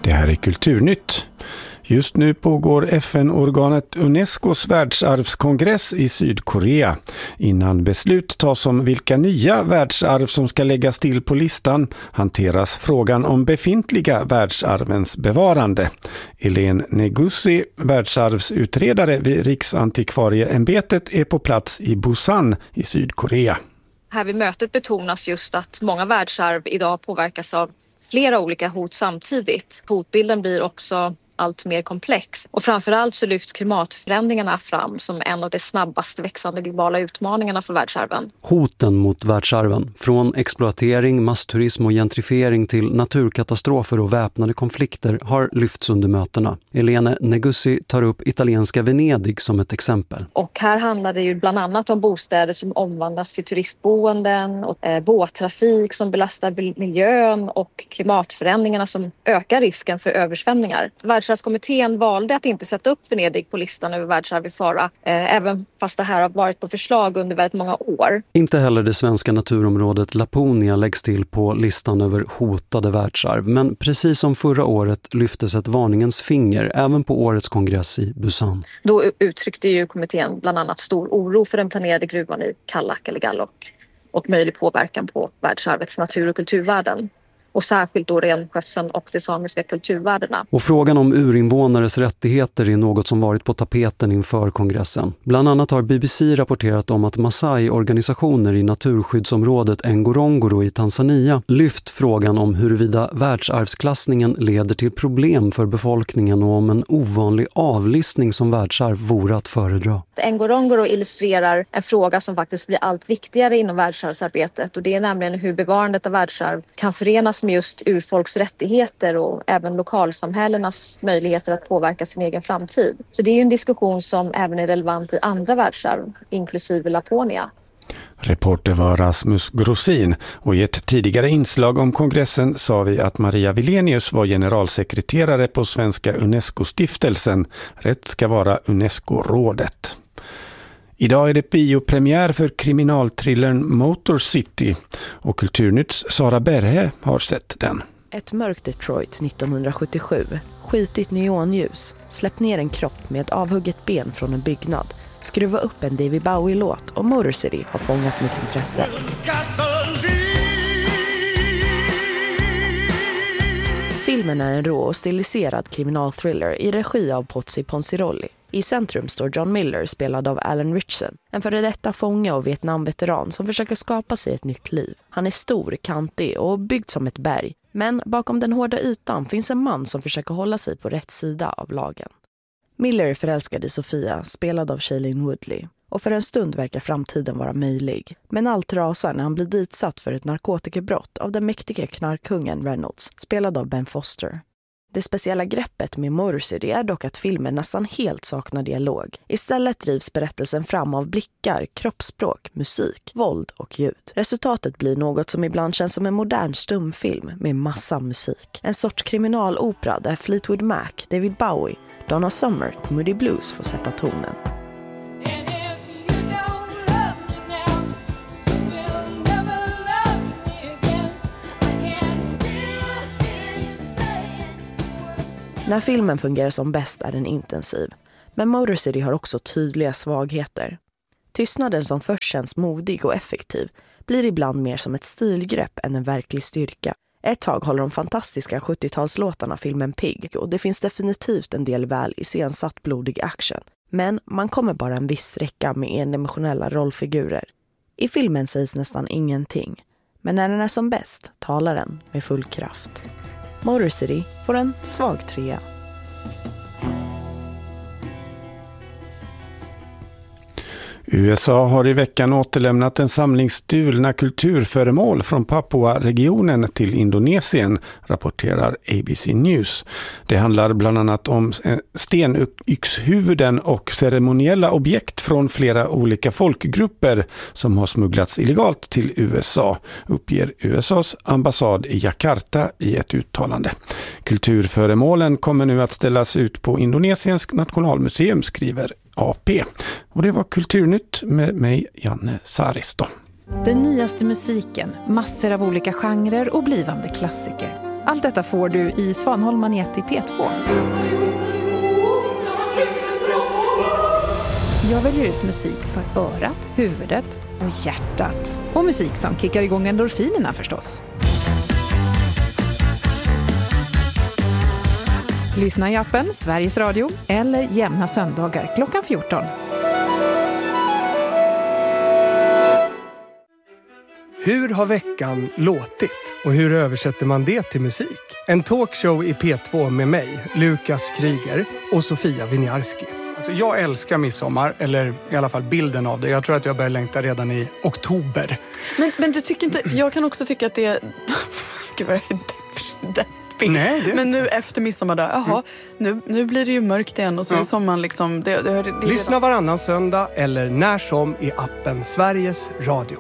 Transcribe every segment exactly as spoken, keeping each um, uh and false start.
Det här är Kulturnytt. Just nu pågår F N-organet Unescos världsarvskongress i Sydkorea. Innan beslut tas om vilka nya världsarv som ska läggas till på listan hanteras frågan om befintliga världsarvens bevarande. Elen Negusi, världsarvsutredare vid Riksantikvarieämbetet, är på plats i Busan i Sydkorea. Här vid mötet betonas just att många världsarv idag påverkas av flera olika hot samtidigt. Hotbilden blir också allt mer komplex. Och framförallt så lyfts klimatförändringarna fram som en av de snabbast växande globala utmaningarna för världsarven. Hoten mot världsarven, från exploatering, massturism och gentrifiering till naturkatastrofer och väpnade konflikter, har lyfts under mötena. Elene Negusi tar upp italienska Venedig som ett exempel. Och här handlar det ju bland annat om bostäder som omvandlas till turistboenden och eh, båttrafik som belastar miljön och klimatförändringarna som ökar risken för översvämningar. Världsarvskommittén valde att inte sätta upp Venedig på listan över världsarv i fara, eh, även fast det här har varit på förslag under väldigt många år. Inte heller det svenska naturområdet Laponia läggs till på listan över hotade världsarv, men precis som förra året lyftes ett varningens finger även på årets kongress i Busan. Då uttryckte ju kommittén bland annat stor oro för den planerade gruvan i Kallak eller Gallok och möjlig påverkan på världsarvets natur- och kulturvärden. Och särskilt då renskötseln och de samiska kulturvärdena. Och frågan om urinvånares rättigheter är något som varit på tapeten inför kongressen. Bland annat har B B C rapporterat om att Masai-organisationer i naturskyddsområdet Ngorongoro i Tanzania lyft frågan om huruvida världsarvsklassningen leder till problem för befolkningen och om en ovanlig avlistning som världsarv vore att föredra. Ngorongoro illustrerar en fråga som faktiskt blir allt viktigare inom världsarvsarbetet, och det är nämligen hur bevarandet av världsarv kan förenas med just urfolks rättigheter och även lokalsamhällenas möjligheter att påverka sin egen framtid. Så det är ju en diskussion som även är relevant i andra världsarv, inklusive Laponia. Reporter var Rasmus Grossin, och i ett tidigare inslag om kongressen sa vi att Maria Vilenius var generalsekreterare på Svenska UNESCO-stiftelsen. Rätt ska vara UNESCO-rådet. Idag är det biopremiär för kriminalthrillern Motor City, och Kulturnytts Sara Berhe har sett den. Ett mörkt Detroit nittonhundrasjuttiosju, skitigt neonljus, släpp ner en kropp med ett avhugget ben från en byggnad, skruva upp en David Bowie-låt och Motor City har fångat mitt intresse. Filmen är en rå och stiliserad kriminalthriller i regi av Pozzi Ponsirolli. I centrum står John Miller, spelad av Alan Ritchson, en före detta fånge och Vietnamveteran som försöker skapa sig ett nytt liv. Han är stor, kantig och byggd som ett berg, men bakom den hårda ytan finns en man som försöker hålla sig på rätt sida av lagen. Miller är förälskad i Sofia, spelad av Shailene Woodley, och för en stund verkar framtiden vara möjlig. Men allt rasar när han blir ditsatt för ett narkotikabrott av den mäktiga knarkkungen Reynolds, spelad av Ben Foster. Det speciella greppet med Motor City är dock att filmen nästan helt saknar dialog. Istället drivs berättelsen fram av blickar, kroppsspråk, musik, våld och ljud. Resultatet blir något som ibland känns som en modern stumfilm med massa musik. En sorts kriminalopera där Fleetwood Mac, David Bowie, Donna Summer och Moody Blues får sätta tonen. När filmen fungerar som bäst är den intensiv, men Motor City har också tydliga svagheter. Tystnaden som först känns modig och effektiv blir ibland mer som ett stilgrepp än en verklig styrka. Ett tag håller de fantastiska sjuttiotalslåtarna filmen pigg, och det finns definitivt en del väl iscensatt blodig action. Men man kommer bara en viss sträcka med endimensionella rollfigurer. I filmen sägs nästan ingenting, men när den är som bäst talar den med full kraft. Motor City får en svag trea. U S A har i veckan återlämnat en samling stulna kulturföremål från Papua-regionen till Indonesien, rapporterar A B C News. Det handlar bland annat om stenyxhuvuden och ceremoniella objekt från flera olika folkgrupper som har smugglats illegalt till U S A, uppger U S A:s ambassad i Jakarta i ett uttalande. Kulturföremålen kommer nu att ställas ut på Indonesiens nationalmuseum, skriver A P. Och det var Kulturnytt med mig, Janne Saristo. Den nyaste musiken, massor av olika genrer och blivande klassiker. Allt detta får du i Svanholm Manet i P två. Jag väljer ut musik för örat, huvudet och hjärtat. Och musik som kickar igång endorfinerna förstås. Lyssna i appen Sveriges Radio eller jämna söndagar klockan fjorton. Hur har veckan låtit och hur översätter man det till musik? En talkshow i P två med mig, Lukas Kryger och Sofia Winiarski. Alltså jag älskar midsommar, eller i alla fall bilden av det. Jag tror att jag börjar längta redan i oktober. Men, men du tycker inte, jag kan också tycka att det är... Gud vad det är Nej, det... Men nu efter midsommardag, jaha, nu, nu blir det ju mörkt igen och så ja. är sommaren liksom... Det, det, det, det Lyssna varannan söndag eller när som i appen Sveriges Radio.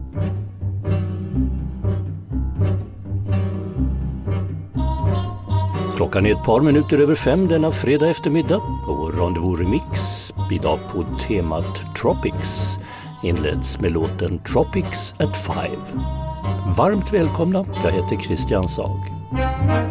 Klockan är ett par minuter över fem denna fredag eftermiddag och Rendezvous Remix idag på temat Tropics inleds med låten Tropics at Five. Varmt välkomna, jag heter Christian Sag.